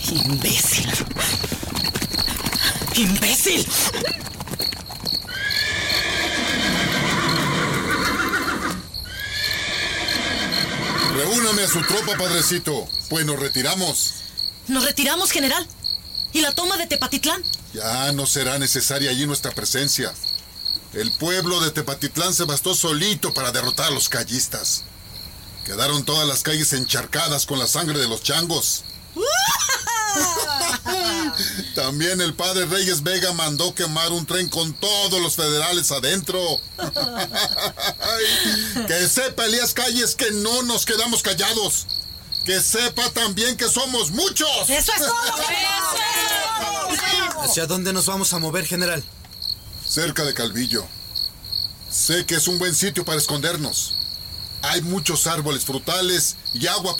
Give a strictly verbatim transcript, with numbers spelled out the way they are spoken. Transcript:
¡Imbécil! ¡Imbécil! Reúname a su tropa, padrecito, pues nos retiramos. ¿Nos retiramos, general? ¿Y la toma de Tepatitlán? Ya no será necesaria allí nuestra presencia. El pueblo de Tepatitlán se bastó solito para derrotar a los callistas. Quedaron todas las calles encharcadas con la sangre de los changos. También el padre Reyes Vega mandó quemar un tren con todos los federales adentro. Que sepa Elías Calles que no nos quedamos callados. Que sepa también que somos muchos. ¡Eso es todo! ¿Hacia dónde nos vamos a mover, general? Cerca de Calvillo. Sé que es un buen sitio para escondernos. Hay muchos árboles frutales y agua